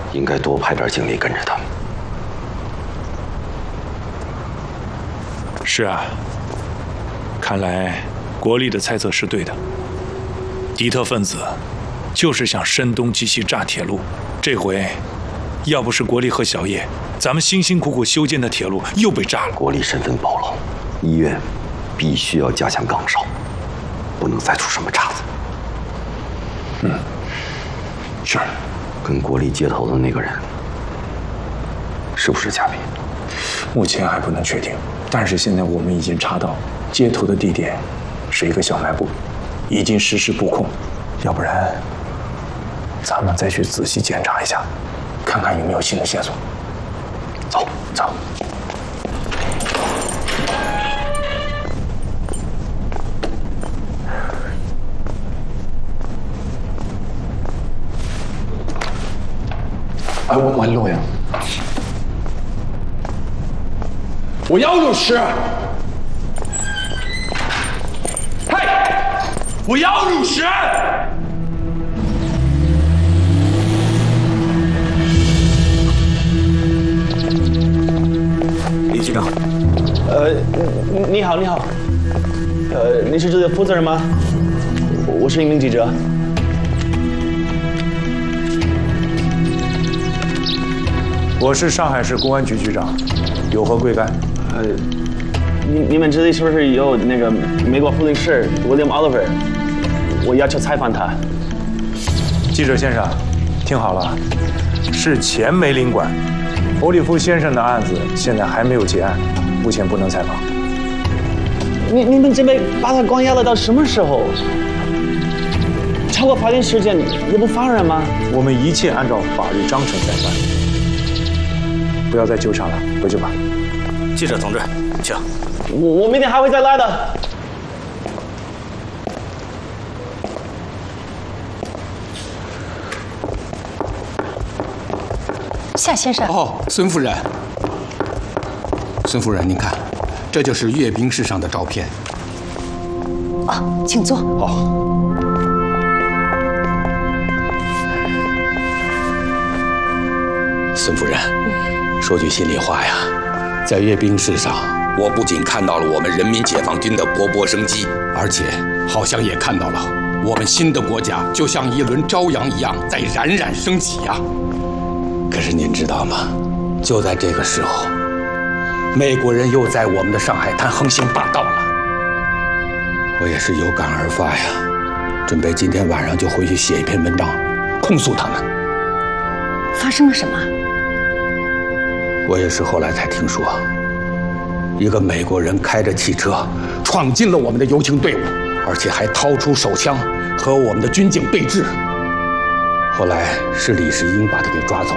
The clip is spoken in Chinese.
应该多派点警力跟着他们。 是啊，看来国力的猜测是对的。敌特分子就是想声东击西炸铁路，这回要不是国力和小叶，咱们辛辛苦苦修建的铁路又被炸了。 国力身份暴露，医院必须要加强岗哨，不能再出什么岔子。 是。 跟国力接头的那个人是不是嘉宾？ 目前还不能确定，但是现在我们已经查到接头的地点是一个小卖部，已经实施布控。要不然，咱们再去仔细检查一下，看看有没有新的线索。走，走。哎，我录呀！我要入室！嘿，我要入室！ 李局长， 你好，你好，你是这里的负责人吗？我是一名记者。 我是上海市公安局局长，有何贵干？ 你们这里是不是有那个美国福林市 William Oliver？ 我要求采访他。 记者先生，听好了，是前梅领馆欧利夫先生的案子现在还没有结案，目前不能采访。 你们准备把他关押了到什么时候？超过法定时间也不放人吗？ 我们一切按照法律章程在办。不要再纠缠了，回去吧。 记者同志，请。 我明天还会再来的。 夏先生。 哦，孙夫人。孙夫人，您看，这就是阅兵式上的照片。 哦，请坐。 哦。孙夫人，说句心里话呀，在阅兵式上，我不仅看到了我们人民解放军的勃勃生机，而且好像也看到了我们新的国家就像一轮朝阳一样在冉冉升起呀。可是您知道吗？就在这个时候，美国人又在我们的上海滩横行霸道了。我也是有感而发呀，准备今天晚上就回去写一篇文章，控诉他们。 发生了什么？ 我也是后来才听说，一个美国人开着汽车闯进了我们的游行队伍，而且还掏出手枪和我们的军警对峙。后来是李世英把他给抓走。